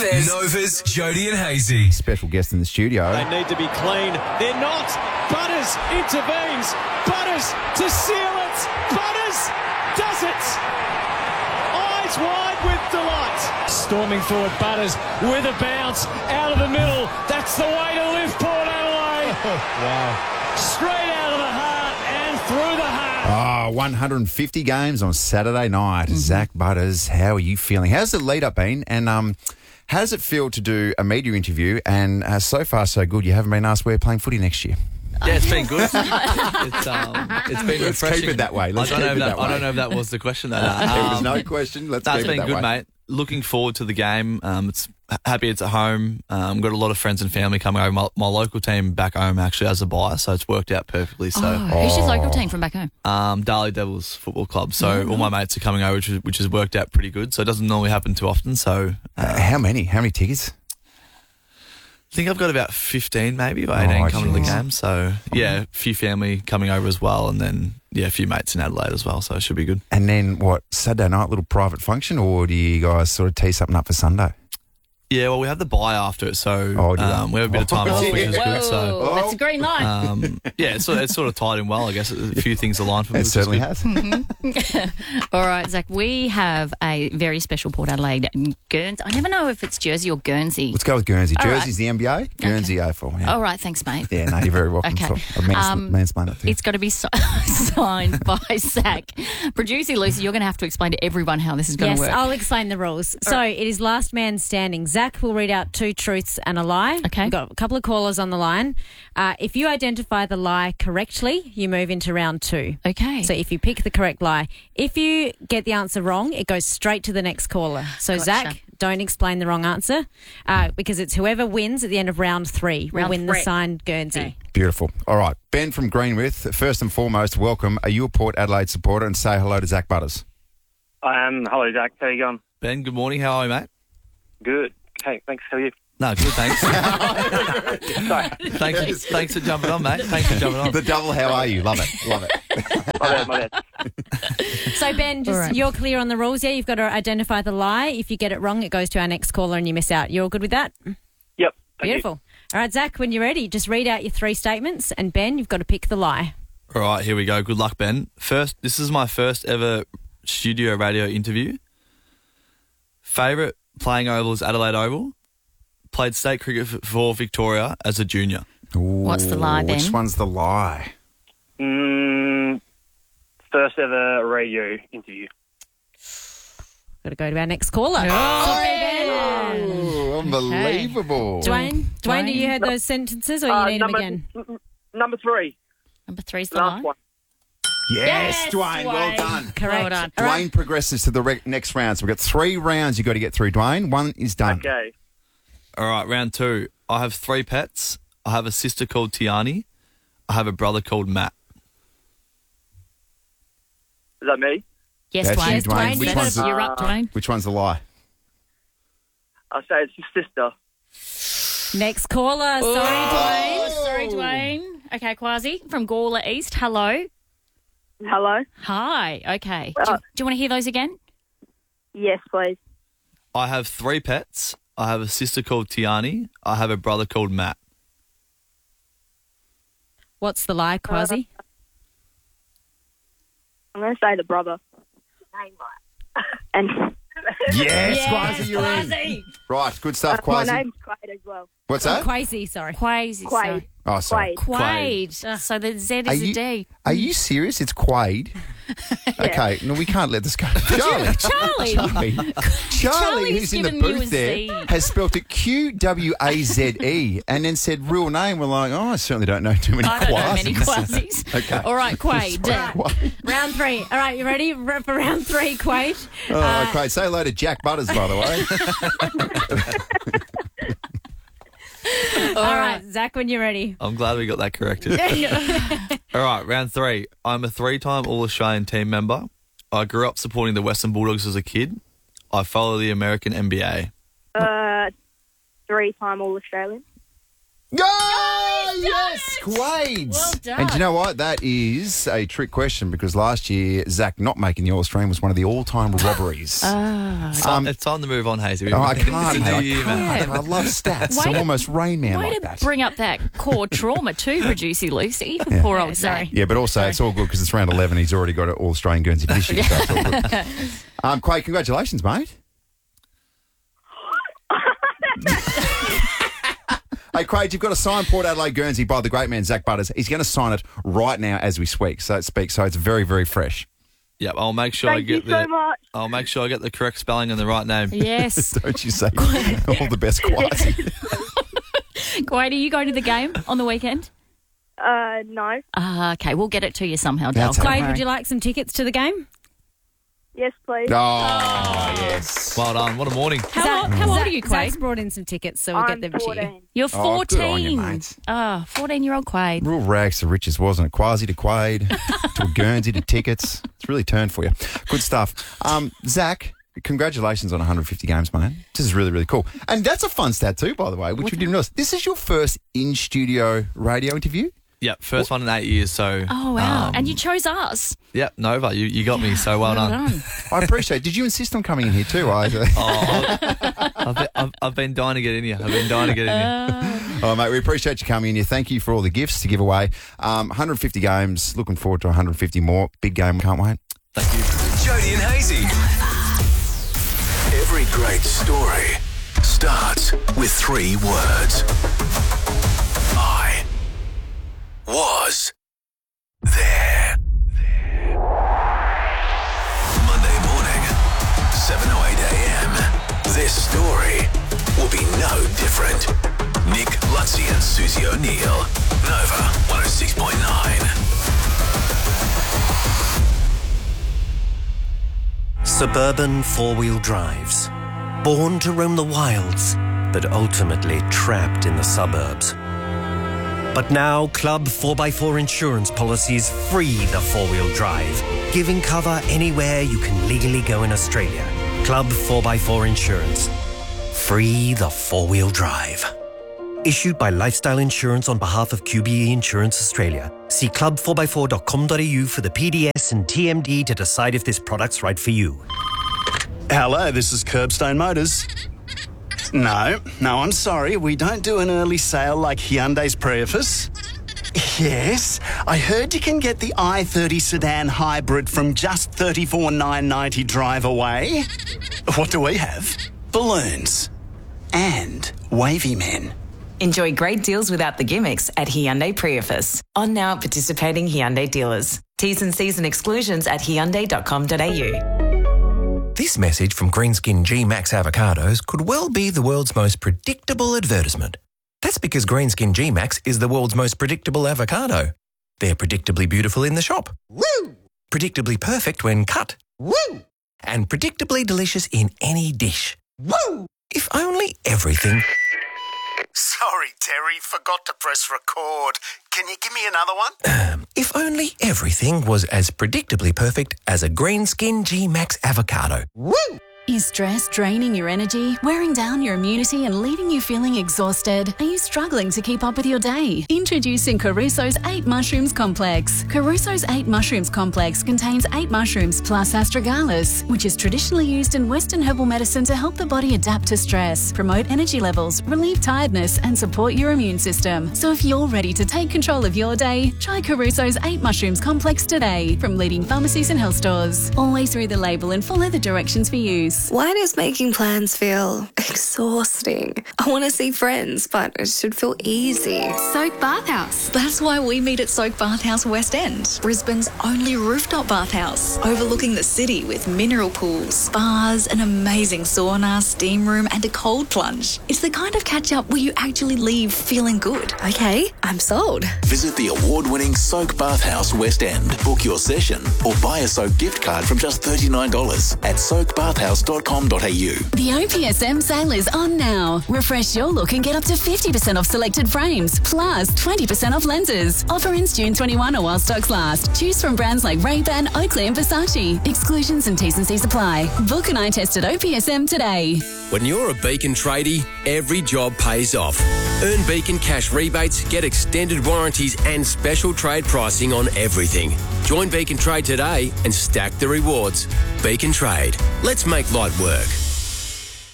says Nova's Jody and Hazy. Special guest in the studio. They need to be clean. They're not. Butters intervenes. Butters to seal it. Butters does it. Eyes wide with delight. Storming forward, Butters with a bounce out of the middle. That's the way to lift Port Adelaide. Wow. Straight out of the heart and through the heart. 150 games on Saturday night. Zach Butters, how are you feeling? How's the lead up been? And how does it feel to do a media interview? And so far, so good. You haven't been asked where you're playing footy next year. Yeah, it's been good. It's been refreshing. Let's keep it that way. I don't know if that was the question. Though. There was no question. Let's keep it that way. It's been good, mate. Looking forward to the game. It's happy it's at home. Got a lot of friends and family coming over. My local team back home actually has a bye, so it's worked out perfectly. So, who's your local team from back home? Darley Devils Football Club. So all my mates are coming over, which has worked out pretty good. So it doesn't normally happen too often. So how many? How many tickets? I think I've got about 15 maybe or 18 coming to the game. So, yeah, a few family coming over as well, and then, a few mates in Adelaide as well, so it should be good. And then, Saturday night, little private function, or do you guys sort of tee something up for Sunday? Yeah, well, we have the bye after it, so we have a bit of time off, which is good. So that's a green light. it's sort of tied in well, I guess. A few things aligned for me. It certainly has. All right, Zach, we have a very special Port Adelaide Guernsey. I never know if it's Jersey or Guernsey. Let's go with Guernsey. All Jersey's the NBA, Guernsey A4. Yeah. All right, thanks, mate. Yeah, no, you're very welcome. Okay. I've mansplained it to you. It's got to be signed by Zach. Producer Lucy, you're going to have to explain to everyone how this is going to work. Yes, I'll explain the rules. So it is last man standing. Zach will read out 2 truths and a lie. Okay. We've got a couple of callers on the line. If you identify the lie correctly, you move into round 2. Okay. So if you pick the correct lie, if you get the answer wrong, it goes straight to the next caller. So Gotcha. Zach, don't explain the wrong answer because it's whoever wins at the end of round 3 will win the signed Guernsey. Okay. Beautiful. All right. Ben from Greenwith, first and foremost, welcome. Are you a Port Adelaide supporter? And say hello to Zach Butters. I am. Hello, Zach. How you going? Ben, good morning. How are you, mate? Good. Hey, thanks. How are you? No, good, thanks. Sorry. Thanks for jumping on, mate. Thanks for jumping on. The double, how are you? Love it. Love it. My bad. So, Ben, you're clear on the rules, yeah? You've got to identify the lie. If you get it wrong, it goes to our next caller and you miss out. You're all good with that? Yep. Beautiful. All right, Zach, when you're ready, just read out your 3 statements. And, Ben, you've got to pick the lie. All right, here we go. Good luck, Ben. This is my first ever studio radio interview. Favourite playing oval is Adelaide Oval. Played state cricket for Victoria as a junior. Ooh, what's the lie, Ben? Which one's the lie? First ever radio interview. Got to go to our next caller. Oh, Sorry, Ben. Oh, unbelievable. Dwayne, you heard those sentences or you need them again? Number 3. Number 3's the Last lie. one. Yes, Dwayne, well done. Correct. Well done. Dwayne progresses to the next round. So we've got 3 rounds you've got to get through, Dwayne. 1 is done. Okay. All right, round 2. I have 3 pets. I have a sister called Tiani. I have a brother called Matt. Is that me? Yes, That's Dwayne. you, Dwayne. Which one's you're up, Dwayne. Which one's the lie? I'll say it's your sister. Next caller. Sorry, Dwayne. Oh, sorry, Dwayne. Okay, Kwasi from Gawler East. Hello. Hello? Hi. Okay. Do you want to hear those again? Yes, please. I have 3 pets. I have a sister called Tiani. I have a brother called Matt. What's the lie, Kwasi? I'm going to say the brother. And Yes, Kwasi, you're in. Right, good stuff, my Kwasi. name's Quade as well. What's that? Kwasi, sorry. Quaid. Quade. Oh, sorry. Quaid. So the Z is a D. Are you serious? It's Quaid. Okay, no, we can't let this go. Charlie, Charlie's who's in the given you a booth there, Z. has spelt it Qwaze and then said real name. We're like, I certainly don't know too many I don't know many Quasis. Quasis. Okay. All right, Quaid. Round 3. All right, you ready for round 3, Quade? Oh, Quaid. Say hello to Jack Butters, by the way. All right, Zach, when you're ready. I'm glad we got that corrected. All right, round 3. I'm a 3-time All-Australian team member. I grew up supporting the Western Bulldogs as a kid. I follow the American NBA. 3-time All-Australian. Go! yes, Quades. Well done. And do you know what? That is a trick question because last year, Zach not making the All-Australian was one of the all-time robberies. It's time to move on, Hazy. I can't, It's a mate. new I year, man. can't. I love stats. Way I'm to- almost Rain Man Way like to that. bring up that core trauma too, producer Lucy. Poor old Zach. Yeah, but also it's all good because it's round 11. He's already got an All-Australian Guernsey this year. So it's all good. Quade, congratulations, mate. Hey, Craig, you've got a signed Port Adelaide Guernsey by the great man Zach Butters. He's going to sign it right now as we speak. So it's very, very fresh. Yep, I'll make sure Thank you so much. I'll make sure I get the correct spelling and the right name. Yes. Don't you say all the best, Quade. Quade, are you going to the game on the weekend? No. Okay, we'll get it to you somehow, Dale. That's Don't Quade, worry. would you like some tickets to the game? Yes, please. Oh, yes. Well done. What a morning. How old are you, Quade? Zach's brought in some tickets, so we'll I'm get them to you. 14. You're 14. Oh, good on you, mate. 14-year-old Quade. Real rags to riches, wasn't it? Quasi to Quade, to a Guernsey to tickets. It's really turned for you. Good stuff. Zach, congratulations on 150 games, mate. This is really, really cool. And that's a fun stat too, by the way, which we didn't realize. This is your first in-studio radio interview? Yep, first one in 8 years, so... Oh, wow. And you chose us. Yep, Nova, you got me, so well done. I appreciate it. Did you insist on coming in here too? I've been dying to get in here. Oh, mate, we appreciate you coming in here. Thank you for all the gifts to give away. 150 games. Looking forward to 150 more. Big game. Can't wait. Thank you. Jody and Hazy. Every great story starts with 3 words. I was there. Monday morning, 7 or 8 a.m. This story will be no different. Nick Lutzi and Susie O'Neill. Nova 106.9. Suburban four-wheel drives. Born to roam the wilds, but ultimately trapped in the suburbs. But now, Club 4x4 insurance policies free the four-wheel drive, giving cover anywhere you can legally go in Australia. Club 4x4 Insurance. Free the four-wheel drive. Issued by Lifestyle Insurance on behalf of QBE Insurance Australia. See club4x4.com.au for the PDS and TMD to decide if this product's right for you. Hello, this is Curbstone Motors. No, I'm sorry. We don't do an early sale like Hyundai's Prius. Yes, I heard you can get the i30 sedan hybrid from just $34,990 drive away. What do we have? Balloons. And wavy men. Enjoy great deals without the gimmicks at Hyundai Prius. On now at participating Hyundai dealers. T's and C's and exclusions at hyundai.com.au. This message from Greenskin G-Max avocados could well be the world's most predictable advertisement. That's because Greenskin G-Max is the world's most predictable avocado. They're predictably beautiful in the shop. Woo! Predictably perfect when cut. Woo! And predictably delicious in any dish. Woo! If only everything... Sorry, Terry, forgot to press record. Can you give me another one? If only everything was as predictably perfect as a Greenskin G-Max avocado. Woo! Is stress draining your energy, wearing down your immunity and leaving you feeling exhausted? Are you struggling to keep up with your day? Introducing Caruso's 8 Mushrooms Complex. Caruso's 8 Mushrooms Complex contains 8 mushrooms plus astragalus, which is traditionally used in Western herbal medicine to help the body adapt to stress, promote energy levels, relieve tiredness and support your immune system. So if you're ready to take control of your day, try Caruso's 8 Mushrooms Complex today from leading pharmacies and health stores. Always read the label and follow the directions for use. Why does making plans feel exhausting? I want to see friends, but it should feel easy. Soak Bathhouse. That's why we meet at Soak Bathhouse West End, Brisbane's only rooftop bathhouse, overlooking the city with mineral pools, spas, an amazing sauna, steam room, and a cold plunge. It's the kind of catch-up where you actually leave feeling good. Okay, I'm sold. Visit the award-winning Soak Bathhouse West End. Book your session or buy a Soak gift card from just $39 at soakbathhouse.com.au. The OPSM sale is on now. Refresh your look and get up to 50% off selected frames, plus 20% off lenses. Offer ends June 21 or while stocks last. Choose from brands like Ray-Ban, Oakley and Versace. Exclusions and T's and C's apply. Book an eye test at OPSM today. When you're a Beacon tradie, every job pays off. Earn Beacon cash rebates, get extended warranties and special trade pricing on everything. Join Beacon Trade today and stack the rewards. Beacon Trade. Let's make light work.